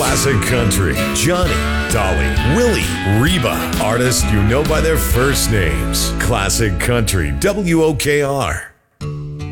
Classic Country. Johnny, Dolly, Willie, Reba. Artists you know by their first names. Classic Country, WOKR.